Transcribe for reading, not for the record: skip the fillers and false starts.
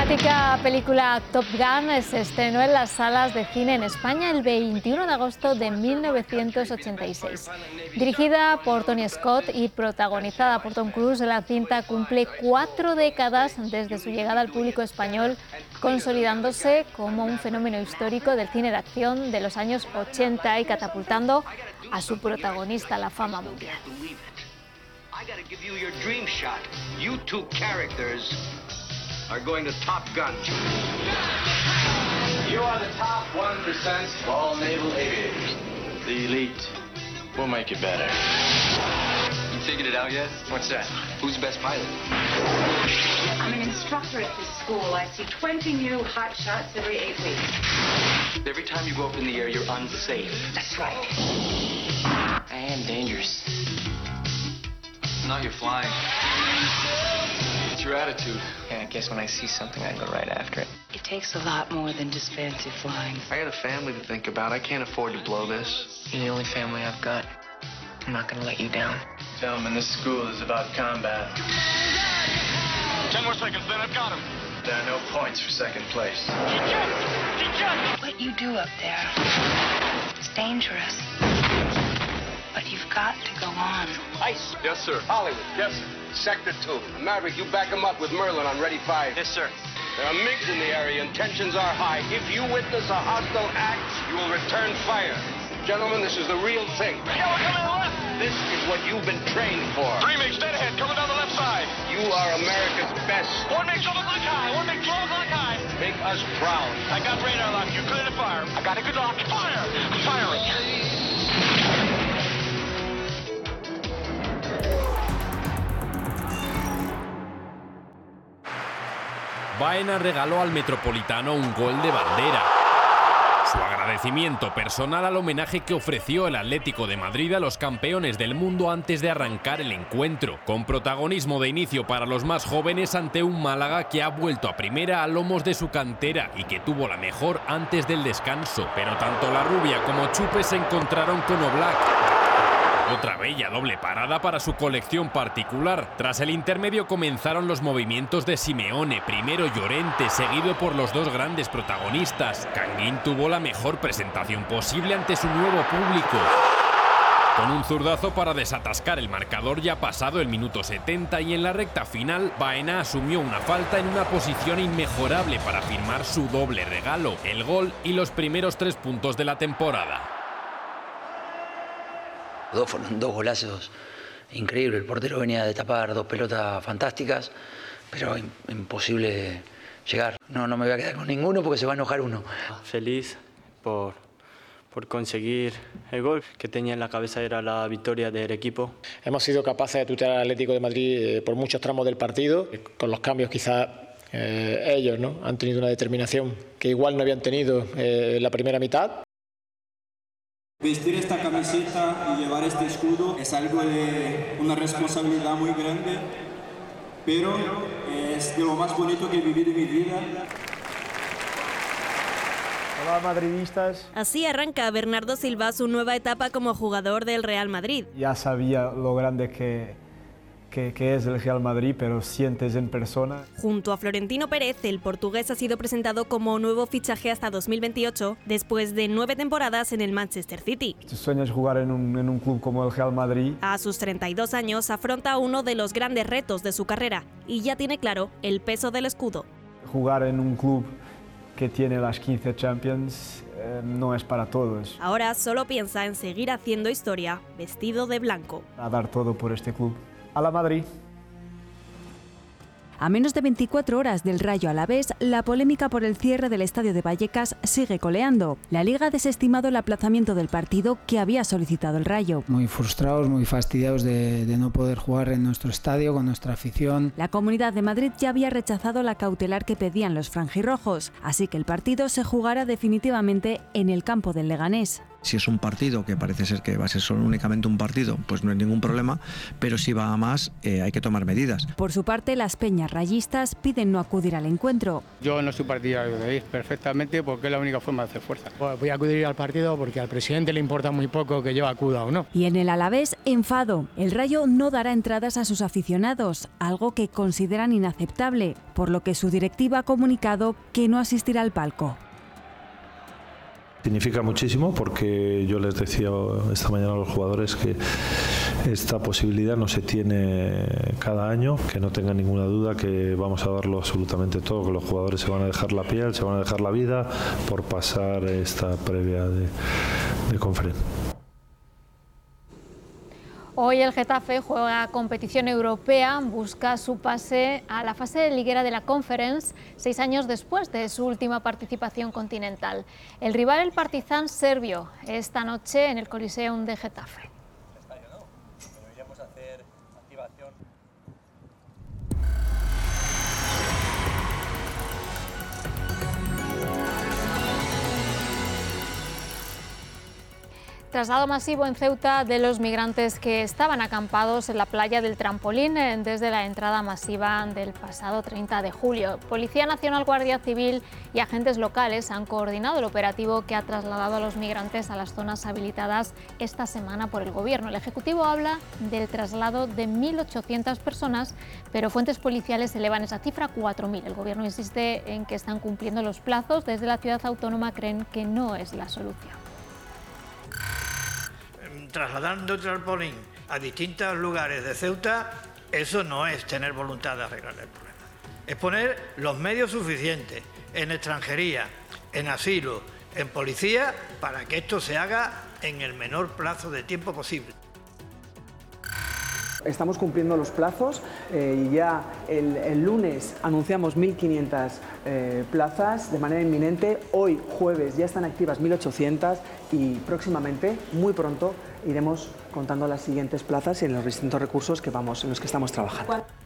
emblemática película Top Gun se estrenó en las salas de cine en España el 21 de agosto de 1986. Dirigida por Tony Scott y protagonizada por Tom Cruise, la cinta cumple 4 décadas desde su llegada al público español, consolidándose como un fenómeno histórico del cine de acción de los años 80 y catapultando a su protagonista a la fama mundial. I gotta give you your dream shot. You two characters are going to Top Gun. You are the top 1% of all naval aviators. The elite will make it better. You figured it out yet? What's that? Who's the best pilot? I'm an instructor at this school. I see 20 new hot shots every 8 weeks. Every time you go up in the air, you're unsafe. That's right. I am dangerous. Now you're flying. It's your attitude. Yeah, I guess when I see something, I go right after it. It takes a lot more than just fancy flying. I got a family to think about. I can't afford to blow this. You're the only family I've got. I'm not gonna let you down. Gentlemen, this school is about combat. 10 more seconds, then I've got him. There are no points for second place. What you do up there is dangerous. But you've got to go on. Ice. Yes, sir. Hollywood. Yes, sir. Sector 2. Maverick, you back him up with Merlin on Ready 5. Yes, sir. There are MiGs in the area and tensions are high. If you witness a hostile act, you will return fire. Gentlemen, this is the real thing. Yeah, we're coming left. This is what you've been trained for. 3 MiGs dead ahead, coming down the left side. You are America's best. 1 MiG 12 o'clock high, 1 MiG 12 o'clock high. Make us proud. I got radar lock, you clear to fire. I got a good lock, fire. I'm firing. Baena regaló al Metropolitano un gol de bandera. Su agradecimiento personal al homenaje que ofreció el Atlético de Madrid a los campeones del mundo antes de arrancar el encuentro, con protagonismo de inicio para los más jóvenes ante un Málaga que ha vuelto a primera a lomos de su cantera y que tuvo la mejor antes del descanso. Pero tanto la Rubia como Chupe se encontraron con Oblak. Otra bella doble parada para su colección particular. Tras el intermedio comenzaron los movimientos de Simeone, primero Llorente, seguido por los dos grandes protagonistas. Canguín tuvo la mejor presentación posible ante su nuevo público, con un zurdazo para desatascar el marcador ya pasado el minuto 70, y en la recta final Baena asumió una falta en una posición inmejorable para firmar su doble regalo, el gol y los primeros 3 puntos de la temporada. Fueron 2 golazos increíbles. El portero venía de tapar 2 pelotas fantásticas, pero imposible llegar. No me voy a quedar con ninguno porque se va a enojar uno. Feliz por conseguir el gol que tenía en la cabeza, era la victoria del equipo. Hemos sido capaces de tutear al Atlético de Madrid por muchos tramos del partido. Con los cambios quizás ellos, ¿no?, han tenido una determinación que igual no habían tenido en la primera mitad. Vestir esta camiseta y llevar este escudo es algo de una responsabilidad muy grande, pero es de lo más bonito que he vivido en mi vida. Hola, madridistas. Así arranca Bernardo Silva su nueva etapa como jugador del Real Madrid. Ya sabía lo grande que es el Real Madrid, pero sientes en persona. Junto a Florentino Pérez, el portugués ha sido presentado como nuevo fichaje hasta 2028, después de 9 temporadas en el Manchester City. Tu sueño es jugar en un club como el Real Madrid. A sus 32 años afronta uno de los grandes retos de su carrera y ya tiene claro el peso del escudo. Jugar en un club que tiene las 15 Champions no es para todos. Ahora solo piensa en seguir haciendo historia vestido de blanco. A dar todo por este club. A la Madrid. A menos de 24 horas del Rayo Alavés, la polémica por el cierre del estadio de Vallecas sigue coleando. La Liga ha desestimado el aplazamiento del partido que había solicitado el Rayo. Muy frustrados, muy fastidiados de no poder jugar en nuestro estadio con nuestra afición. La Comunidad de Madrid ya había rechazado la cautelar que pedían los franjirrojos, así que el partido se jugará definitivamente en el campo del Leganés. Si es un partido, que parece ser que va a ser solo únicamente un partido, pues no hay ningún problema, pero si va a más, hay que tomar medidas. Por su parte, las peñas rayistas piden no acudir al encuentro. Yo no soy partidario de ir perfectamente porque es la única forma de hacer fuerza. Voy a acudir al partido porque al presidente le importa muy poco que yo acuda o no. Y en el Alavés, enfado. El Rayo no dará entradas a sus aficionados, algo que consideran inaceptable, por lo que su directiva ha comunicado que no asistirá al palco. Significa muchísimo porque yo les decía esta mañana a los jugadores que esta posibilidad no se tiene cada año, que no tengan ninguna duda que vamos a darlo absolutamente todo, que los jugadores se van a dejar la piel, se van a dejar la vida por pasar esta previa de conferencia. Hoy el Getafe juega competición europea, busca su pase a la fase de liguera de la Conference 6 años después de su última participación continental. El rival, el Partizan serbio, esta noche en el Coliseum de Getafe. Traslado masivo en Ceuta de los migrantes que estaban acampados en la playa del Trampolín desde la entrada masiva del pasado 30 de julio. Policía Nacional, Guardia Civil y agentes locales han coordinado el operativo que ha trasladado a los migrantes a las zonas habilitadas esta semana por el Gobierno. El Ejecutivo habla del traslado de 1.800 personas, pero fuentes policiales elevan esa cifra a 4.000. El Gobierno insiste en que están cumpliendo los plazos. Desde la ciudad autónoma creen que no es la solución. Trasladando Trampolín a distintos lugares de Ceuta, eso no es tener voluntad de arreglar el problema. Es poner los medios suficientes en extranjería, en asilo, en policía, para que esto se haga en el menor plazo de tiempo posible. Estamos cumpliendo los plazos y ya el lunes anunciamos 1.500 plazas de manera inminente. Hoy, jueves, ya están activas 1.800 y próximamente, muy pronto, iremos contando las siguientes plazas y en los distintos recursos en los que estamos trabajando.